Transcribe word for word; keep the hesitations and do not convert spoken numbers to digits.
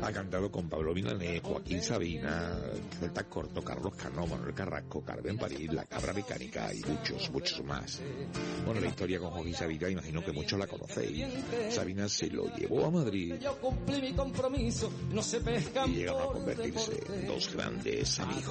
Ha cantado con Pablo Milanés, Joaquín Sabina, Celta Corto, Carlos Cano, Manuel Carrasco, Carmen París, La Cabra Mecánica y muchos, muchos más. Bueno, la historia con Joaquín Sabina, imagino que muchos la conocéis. Sabina se lo llevó a Madrid Yo cumplí mi compromiso, no se pescan y llegaron a por convertirse en deporte. dos grandes amigos.